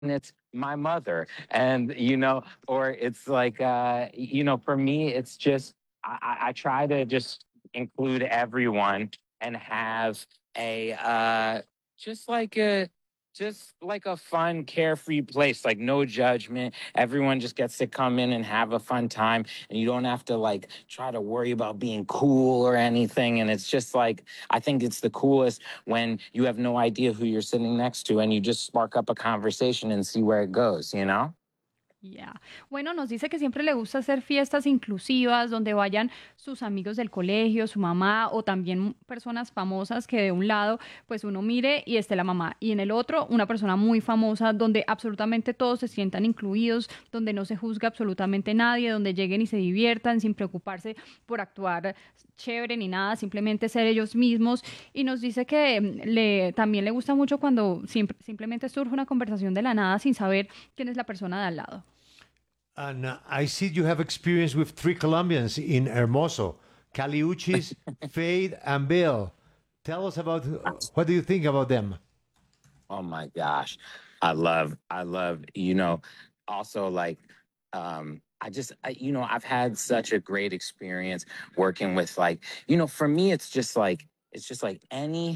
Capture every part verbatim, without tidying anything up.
it's my mother. And you know, or it's like uh you know, for me it's just i i I try to just include everyone and have a uh just like a just like a fun carefree place, like no judgment. Everyone just gets to come in and have a fun time, and you don't have to like try to worry about being cool or anything. And it's just like, I think it's the coolest when you have no idea who you're sitting next to and you just spark up a conversation and see where it goes, you know? Ya. Bueno, nos dice que siempre le gusta hacer fiestas inclusivas donde vayan sus amigos del colegio, su mamá o también personas famosas que de un lado pues uno mire y esté la mamá y en el otro una persona muy famosa donde absolutamente todos se sientan incluidos, donde no se juzga absolutamente nadie, donde lleguen y se diviertan sin preocuparse por actuar chévere ni nada, simplemente ser ellos mismos y nos dice que mm, le, también le gusta mucho cuando siempre, simplemente surge una conversación de la nada sin saber quién es la persona de al lado. And uh, I see you have experience with three Colombians in Hermoso, Caliuchis, Fade, and Bill. Tell us about what do you think about them? Oh my gosh. I love, I love, you know, also like, um, I just, I, you know, I've had such a great experience working with like, you know, for me, it's just like, it's just like any,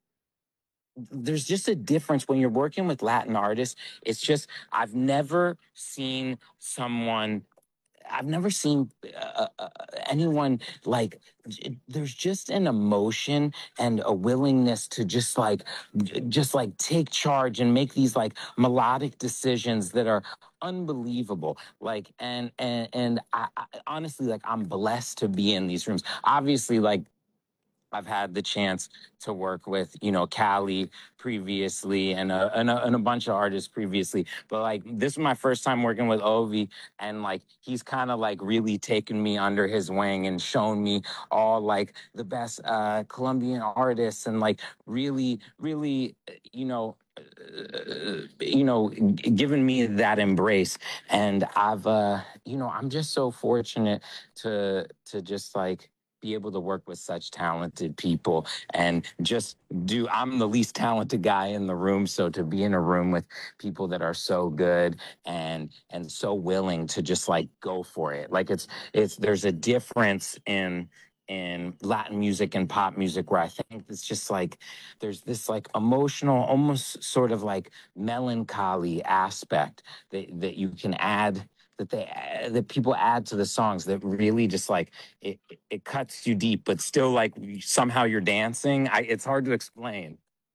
there's just a difference when you're working with Latin artists. It's just, I've never seen someone I've never seen uh, uh, anyone like. There's just an emotion and a willingness to just like, just like take charge and make these like melodic decisions that are unbelievable. Like, and and and I, I honestly, like, I'm blessed to be in these rooms. Obviously, like, I've had the chance to work with, you know, Cali previously and a, and a, and a bunch of artists previously. But like, this is my first time working with Ovi. And like, he's kind of like really taken me under his wing and shown me all like the best uh, Colombian artists and like really, really, you know, uh, you know, given me that embrace. And I've, uh, you know, I'm just so fortunate to, to just like, be able to work with such talented people and just do. I'm the least talented guy in the room, so to be in a room with people that are so good and and so willing to just like go for it. Like, it's it's there's a difference in in Latin music and pop music where I think it's just like there's this like emotional, almost sort of like melancholy aspect that that you can add, that they that people add to the songs, that really just like it, it cuts you deep, but still like somehow you're dancing. I, it's hard to explain.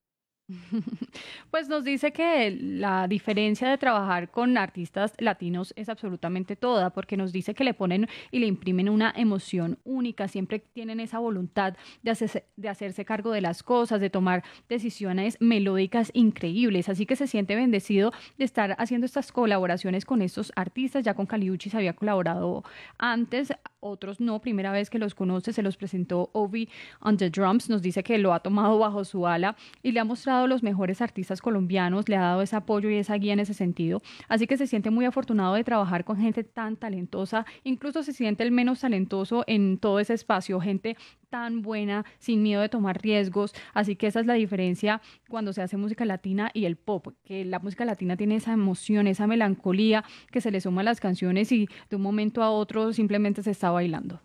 Pues nos dice que la diferencia de trabajar con artistas latinos es absolutamente toda, porque nos dice que le ponen y le imprimen una emoción única, siempre tienen esa voluntad de hacerse, de hacerse cargo de las cosas, de tomar decisiones melódicas increíbles, así que se siente bendecido de estar haciendo estas colaboraciones con estos artistas. Ya con Caliuchis había colaborado antes, otros no, primera vez que los conoce, se los presentó Ovi on the Drums, nos dice que lo ha tomado bajo su ala y le ha mostrado los mejores artistas colombianos, le ha dado ese apoyo y esa guía en ese sentido, así que se siente muy afortunado de trabajar con gente tan talentosa, incluso se siente el menos talentoso en todo ese espacio, gente tan buena, sin miedo de tomar riesgos, así que esa es la diferencia cuando se hace música latina y el pop, que la música latina tiene esa emoción, esa melancolía que se le suma a las canciones y de un momento a otro simplemente se está bailando.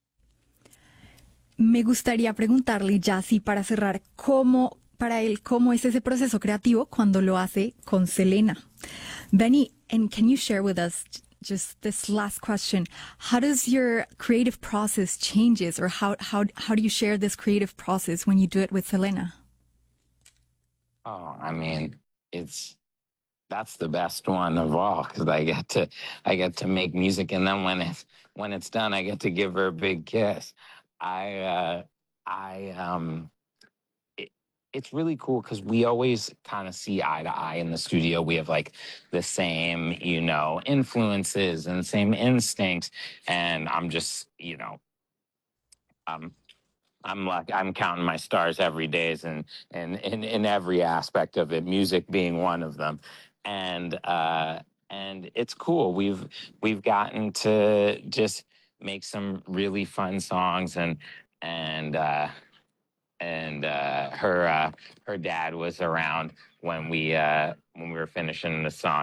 Me gustaría preguntarle ya así para cerrar, ¿cómo para él cómo es ese proceso creativo cuando lo hace con Selena? Benny, and can you share with us just this last question? How does your creative process changes, or how how how do you share this creative process when you do it with Selena? Oh, I mean, it's that's the best one of all, because I get to I get to make music, and then when it's when it's done, I get to give her a big kiss. I uh, I um it, it's really cool because we always kind of see eye to eye in the studio. We have like the same, you know, influences and same instincts, and I'm just, you know, I'm I'm like I'm counting my stars every day, and and in in every aspect of it, music being one of them, and uh, and it's cool. We've we've gotten to just make some really fun songs, and and uh, and uh, her uh, her dad was around when we uh, when we were finishing the song.